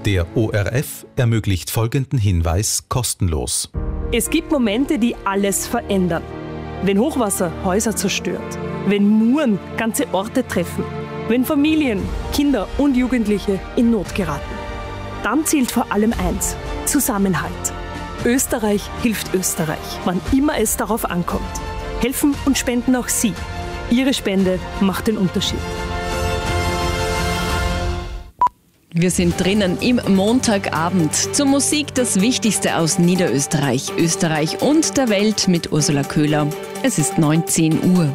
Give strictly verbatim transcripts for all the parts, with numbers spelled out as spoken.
Der O R F ermöglicht folgenden Hinweis kostenlos. Es gibt Momente, die alles verändern. Wenn Hochwasser Häuser zerstört, wenn Muren ganze Orte treffen, wenn Familien, Kinder und Jugendliche in Not geraten. Dann zählt vor allem eins: Zusammenhalt. Österreich hilft Österreich, wann immer es darauf ankommt. Helfen und spenden auch Sie. Ihre Spende macht den Unterschied. Wir sind drinnen im Montagabend. Zur Musik das Wichtigste aus Niederösterreich, Österreich und der Welt mit Ursula Köhler. Es ist neunzehn Uhr.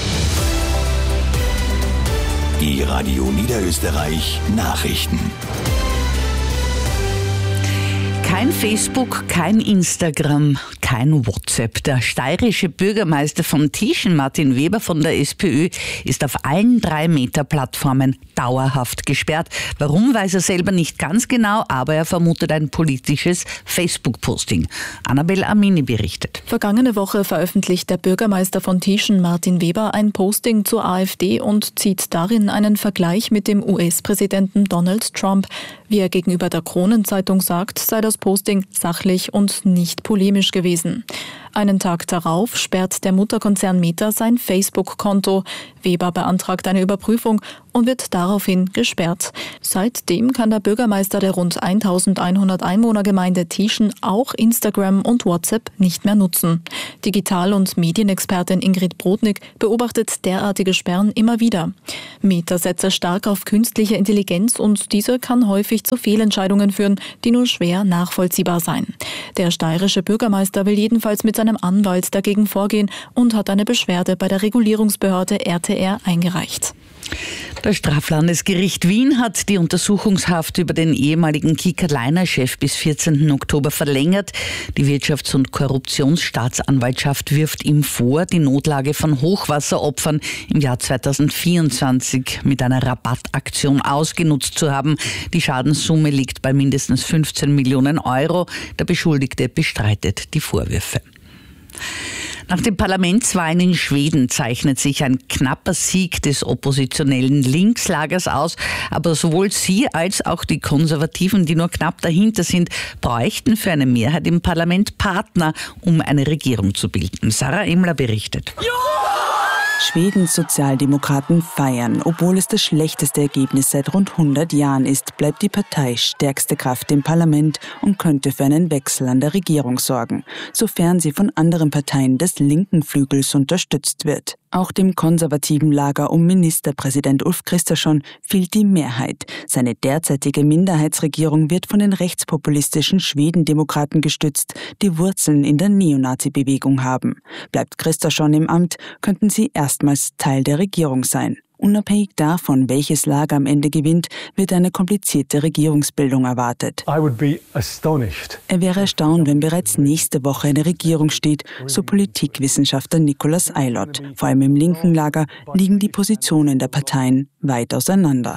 Die Radio Niederösterreich Nachrichten. Kein Facebook, kein Instagram, kein WhatsApp. Der steirische Bürgermeister von Tieschen, Martin Weber von der SPÖ, ist auf allen drei Meta-Plattformen dauerhaft gesperrt. Warum, weiß er selber nicht ganz genau, aber er vermutet ein politisches Facebook-Posting. Annabel Amini berichtet. Vergangene Woche veröffentlicht der Bürgermeister von Tieschen, Martin Weber, ein Posting zur AfD und zieht darin einen Vergleich mit dem U S-Präsidenten Donald Trump. Wie er gegenüber der Kronenzeitung sagt, sei das Posting sachlich und nicht polemisch gewesen. Einen Tag darauf sperrt der Mutterkonzern Meta sein Facebook-Konto. Weber beantragt eine Überprüfung und wird daraufhin gesperrt. Seitdem kann der Bürgermeister der rund eintausendeinhundert Einwohnergemeinde Tieschen auch Instagram und WhatsApp nicht mehr nutzen. Digital- und Medienexpertin Ingrid Brodnik beobachtet derartige Sperren immer wieder. Meta setze stark auf künstliche Intelligenz und diese kann häufig zu Fehlentscheidungen führen, die nur schwer nachvollziehbar seien. Der steirische Bürgermeister will jedenfalls mit seinem Anwalt dagegen vorgehen und hat eine Beschwerde bei der Regulierungsbehörde R T R eingereicht. Das Straflandesgericht Wien hat die Untersuchungshaft über den ehemaligen Kika-Liner-Chef bis vierzehnten Oktober verlängert. Die Wirtschafts- und Korruptionsstaatsanwaltschaft wirft ihm vor, die Notlage von Hochwasseropfern im Jahr zweitausendvierundzwanzig mit einer Rabattaktion ausgenutzt zu haben. Die Schadenssumme liegt bei mindestens fünfzehn Millionen Euro. Der Beschuldigte bestreitet die Vorwürfe. Nach den Parlamentswahlen in Schweden zeichnet sich ein knapper Sieg des oppositionellen Linkslagers aus. Aber sowohl sie als auch die Konservativen, die nur knapp dahinter sind, bräuchten für eine Mehrheit im Parlament Partner, um eine Regierung zu bilden. Sarah Emler berichtet. Schwedens Sozialdemokraten feiern. Obwohl es das schlechteste Ergebnis seit rund hundert Jahren ist, bleibt die Partei stärkste Kraft im Parlament und könnte für einen Wechsel an der Regierung sorgen, sofern sie von anderen Parteien des linken Flügels unterstützt wird. Auch dem konservativen Lager um Ministerpräsident Ulf Kristersson fehlt die Mehrheit. Seine derzeitige Minderheitsregierung wird von den rechtspopulistischen Schwedendemokraten gestützt, die Wurzeln in der Neonazi-Bewegung haben. Bleibt Kristersson im Amt, könnten sie erstmals Teil der Regierung sein. Unabhängig davon, welches Lager am Ende gewinnt, wird eine komplizierte Regierungsbildung erwartet. I would be astonished. Er wäre erstaunt, wenn bereits nächste Woche eine Regierung steht, so Politikwissenschaftler Nicolas Eilert. Vor allem im linken Lager liegen die Positionen der Parteien weit auseinander.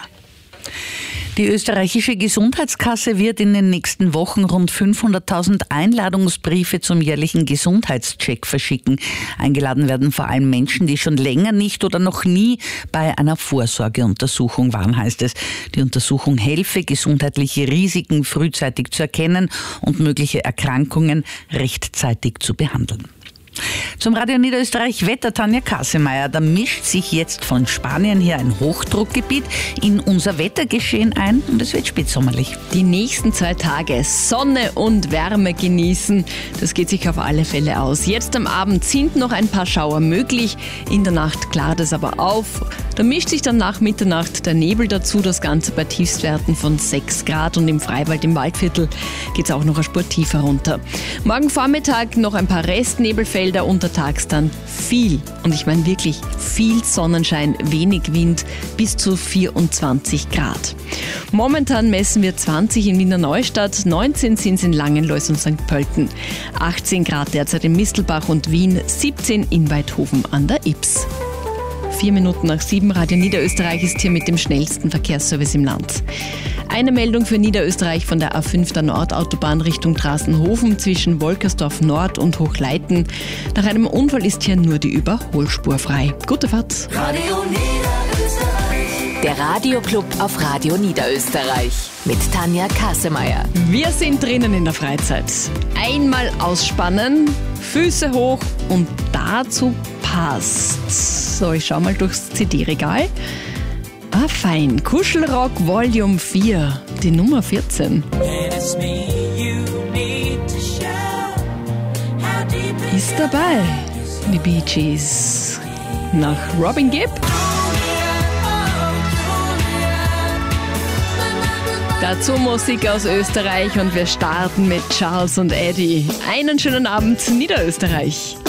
Die österreichische Gesundheitskasse wird in den nächsten Wochen rund fünfhunderttausend Einladungsbriefe zum jährlichen Gesundheitscheck verschicken. Eingeladen werden vor allem Menschen, die schon länger nicht oder noch nie bei einer Vorsorgeuntersuchung waren, heißt es. Die Untersuchung helfe, gesundheitliche Risiken frühzeitig zu erkennen und mögliche Erkrankungen rechtzeitig zu behandeln. Zum Radio Niederösterreich Wetter, Tanja Kasemeyer. Da mischt sich jetzt von Spanien her ein Hochdruckgebiet in unser Wettergeschehen ein und es wird spätsommerlich. Die nächsten zwei Tage Sonne und Wärme genießen, das geht sich auf alle Fälle aus. Jetzt am Abend sind noch ein paar Schauer möglich, in der Nacht klart es aber auf. Da mischt sich dann nach Mitternacht der Nebel dazu, das Ganze bei Tiefstwerten von sechs Grad und im Freiwald im Waldviertel geht es auch noch eine Spur tiefer runter. Morgen Vormittag noch ein paar Restnebelfelder. Untertags dann viel, und ich meine wirklich viel Sonnenschein, wenig Wind, bis zu vierundzwanzig Grad. Momentan messen wir zwanzig in Wiener Neustadt, neunzehn sind es in Langenlois und Sankt Pölten, achtzehn Grad derzeit in Mistelbach und Wien, siebzehn in Weidhofen an der Ips. Vier Minuten nach sieben, Radio Niederösterreich ist hier mit dem schnellsten Verkehrsservice im Land. Eine Meldung für Niederösterreich von der A fünf der Nordautobahn Richtung Drassenhofen zwischen Wolkersdorf Nord und Hochleiten. Nach einem Unfall ist hier nur die Überholspur frei. Gute Fahrt. Radio Niederösterreich. Der Radioclub auf Radio Niederösterreich mit Tanja Kassemeyer. Wir sind drinnen in der Freizeit. Einmal ausspannen, Füße hoch und dazu passt. So, ich schau mal durchs C D-Regal. Ah, fein. Kuschelrock Volume vier, die Nummer vierzehn. Ist dabei. Die Bee Gees. Nach Robin Gibb. Dazu Musik aus Österreich und wir starten mit Charles und Eddie. Einen schönen Abend, Niederösterreich.